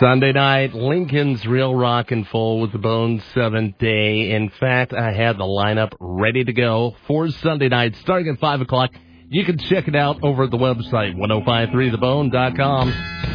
Sunday night, Lincoln's Real Rock and Full with the Bones 7th Day. In fact, I had the lineup ready to go for Sunday night, starting at 5 o'clock. You can check it out over at the website, 1053thebone.com.